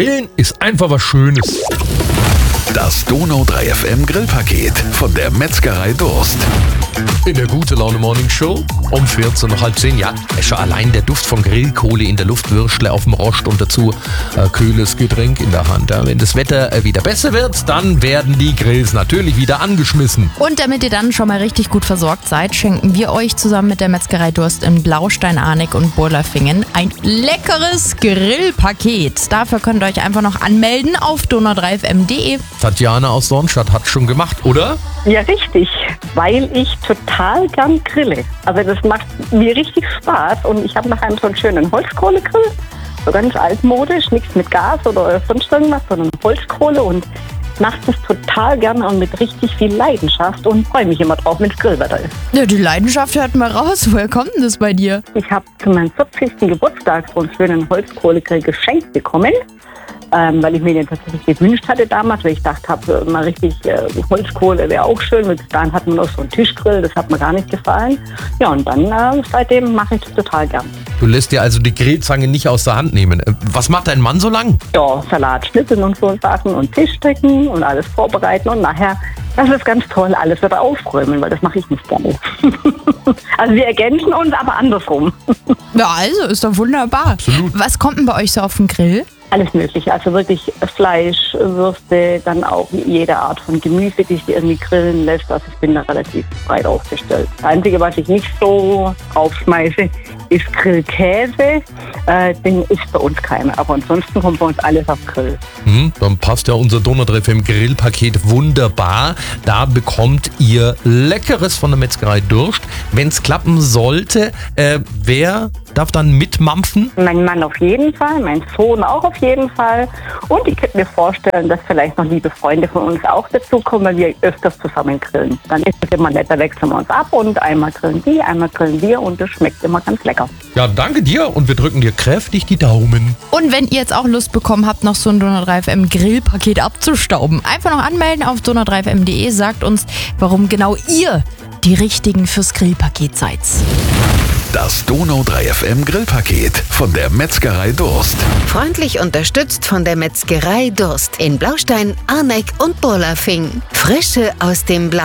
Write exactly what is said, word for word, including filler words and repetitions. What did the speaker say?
Grillen ist einfach was Schönes. Das Donau drei F M Grillpaket von der Metzgerei Durst. In der Gute Laune Morning Show um vierzehn nach halb zehn. Ja, schon allein der Duft von Grillkohle in der Luft, Würstle auf dem Rost und dazu äh, kühles Getränk in der Hand. Ja, wenn das Wetter äh, wieder besser wird, dann werden die Grills natürlich wieder angeschmissen. Und damit ihr dann schon mal richtig gut versorgt seid, schenken wir euch zusammen mit der Metzgerei Durst in Blaustein, Arneck und Burlafingen ein leckeres Grillpaket. Dafür könnt ihr euch einfach noch anmelden auf donau drei f m punkt d e. Tatjana aus Dornstadt hat schon gemacht, oder? Ja, richtig, weil ich total gern grille. Also das macht mir richtig Spaß und ich habe nach einem so einen schönen Holzkohlegrill, so ganz altmodisch, nichts mit Gas oder sonst irgendwas, sondern Holzkohle und mache das total gerne und mit richtig viel Leidenschaft und freue mich immer drauf, wenn es Grillwetter ist. Ja, die Leidenschaft hört mal raus. Woher kommt denn das bei dir? Ich habe zu meinem vierzigsten Geburtstag so einen schönen Holzkohlegrill geschenkt bekommen. Ähm, weil ich mir den tatsächlich gewünscht hatte damals, weil ich dachte, habe mal richtig äh, Holzkohle wäre auch schön. Bis dahin hatten wir noch so einen Tischgrill, das hat mir gar nicht gefallen. Ja, und dann äh, seitdem mache ich das total gern. Du lässt dir also die Grillzange nicht aus der Hand nehmen. Was macht dein Mann so lang? Ja, Salat schnippeln und so Sachen und Tisch decken und alles vorbereiten und nachher, das ist ganz toll, alles wieder aufräumen, weil das mache ich nicht gerne. Also wir ergänzen uns, aber andersrum. Ja, also ist doch wunderbar. Absolut. Was kommt denn bei euch so auf den Grill? Alles Mögliche, also wirklich Fleisch, Würste, dann auch jede Art von Gemüse, die sich irgendwie grillen lässt. Also ich bin da relativ breit aufgestellt. Das Einzige, was ich nicht so draufschmeiße, ist Grillkäse. Äh, den ist bei uns keiner. Aber ansonsten kommt bei uns alles auf Grill. Hm, dann passt ja unser Donau drei F M Grillpaket wunderbar. Da bekommt ihr Leckeres von der Metzgerei Durst. Wenn es klappen sollte, äh, wer darf dann mitmampfen? Mein Mann auf jeden Fall, mein Sohn auch auf jeden Fall. Und ich könnte mir vorstellen, dass vielleicht noch liebe Freunde von uns auch dazukommen, weil wir öfters zusammen grillen. Dann ist es immer nett, da wechseln wir uns ab und einmal grillen die, einmal grillen wir und das schmeckt immer ganz lecker. Ja, danke dir und wir drücken dir kräftig die Daumen. Und wenn ihr jetzt auch Lust bekommen habt, noch so ein Donau drei F M Grillpaket abzustauben, einfach noch anmelden auf donau drei f m punkt d e. Sagt uns, warum genau ihr die Richtigen fürs Grillpaket seid. Das Donau drei F M Grillpaket von der Metzgerei Durst. Freundlich unterstützt von der Metzgerei Durst in Blaustein, Arneck und Burlafing. Frische aus dem Blau.